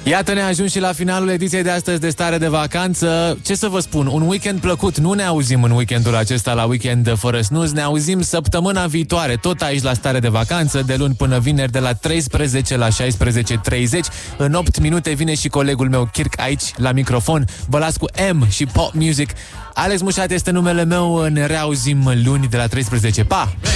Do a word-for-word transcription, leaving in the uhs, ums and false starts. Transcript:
Iată, ne ajung și la finalul ediției de astăzi de Stare de Vacanță. Ce să vă spun, un weekend plăcut. Nu ne auzim în weekendul acesta la Weekend fără snuz. Ne auzim săptămâna viitoare, tot aici la Stare de Vacanță, de luni până vineri, de la treisprezece la șaisprezece treizeci. În opt minute vine și colegul meu Kirk aici la microfon. Vă las cu M și Pop Music. Alex Mușat este numele meu. Ne reauzim luni de la treisprezece. Pa!